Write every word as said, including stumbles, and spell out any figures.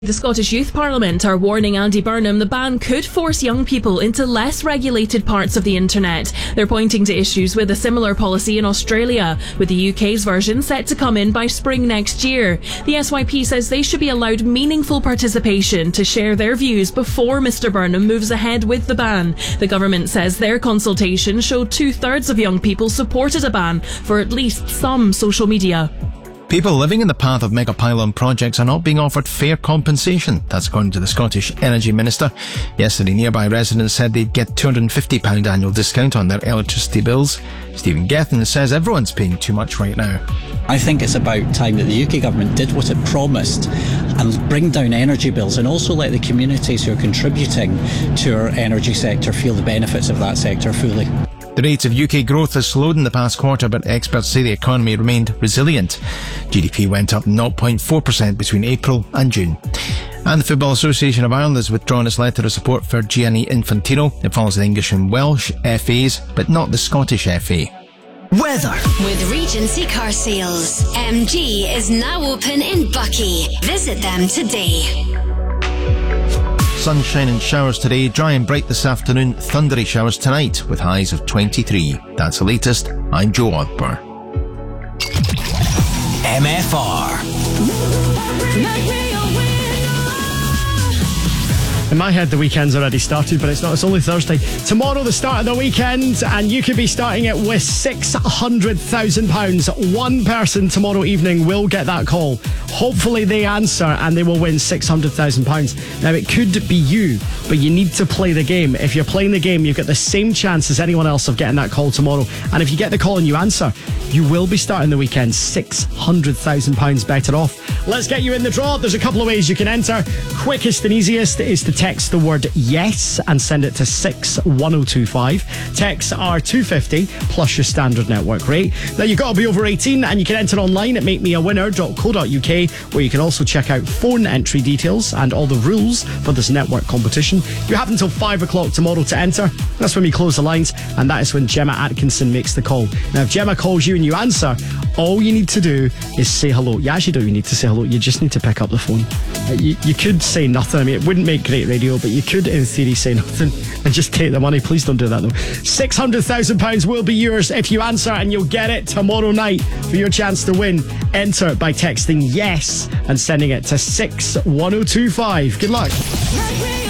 The Scottish Youth Parliament are warning Andy Burnham the ban could force young people into less regulated parts of the internet. They're pointing to issues with a similar policy in Australia, with the U K's version set to come in by spring next year. The S Y P says they should be allowed meaningful participation to share their views before Mr Burnham moves ahead with the ban. The government says their consultation showed two-thirds of young people supported a ban for at least some social media. People living in the path of megapylon projects are not being offered fair compensation. That's according to the Scottish Energy Minister. Yesterday, nearby residents said they'd get two hundred fifty pounds annual discount on their electricity bills. Stephen Gethin says everyone's paying too much right now. I think it's about time that the U K government did what it promised and bring down energy bills, and also let the communities who are contributing to our energy sector feel the benefits of that sector fully. The rate of U K growth has slowed in the past quarter, but experts say the economy remained resilient. G D P went up zero point four percent between April and June. And the Football Association of Ireland has withdrawn its letter of support for Gianni Infantino. It follows the English and Welsh F As, but not the Scottish F A. Weather. With Regency Car Sales, M G is now open in Buckie. Visit them today. Sunshine and showers today, dry and bright this afternoon, thundery showers tonight with highs of twenty-three. That's the latest. I'm Joe Odber. M F R. In my head, the weekend's already started, but it's not. It's only Thursday. Tomorrow, the start of the weekend, and you could be starting it with six hundred thousand pounds. One person tomorrow evening will get that call. Hopefully they answer and they will win six hundred thousand pounds. Now, it could be you, but you need to play the game. If you're playing the game, you've got the same chance as anyone else of getting that call tomorrow. And if you get the call and you answer, you will be starting the weekend six hundred thousand pounds better off. Let's get you in the draw. There's a couple of ways you can enter. Quickest and easiest is to text the word yes and send it to six one oh two five. Texts are two fifty plus your standard network rate. Now, you've got to be over eighteen, and you can enter online at make me a winner dot co dot uk, where you can also check out phone entry details and all the rules for this network competition. You have until five o'clock tomorrow to enter. That's when we close the lines, and that is when Gemma Atkinson makes the call. Now, if Gemma calls you and you answer, all you need to do is say hello. You actually don't even need to say hello. You just need to pick up the phone. Uh, you, you could say nothing. I mean, it wouldn't make great radio, but you could, in theory, say nothing and just take the money. Please don't do that, though. six hundred thousand pounds will be yours if you answer, and you'll get it tomorrow night for your chance to win. Enter by texting yes and sending it to six one oh two five. Good luck.